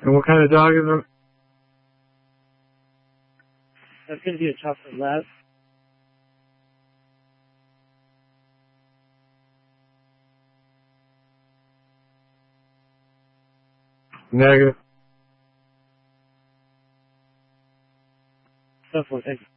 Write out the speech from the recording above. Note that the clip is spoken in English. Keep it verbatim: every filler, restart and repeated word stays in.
And what kind of dog is it? That's going to be a chocolate lab. Negative. Stuff for thank you.